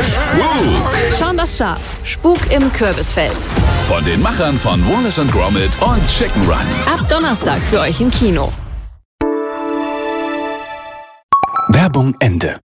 Spuk. Schon das Schaf. Spuk im Kürbisfeld. Von den Machern von Wallace & Gromit und Chicken Run. Ab Donnerstag für euch im Kino. Werbung Ende.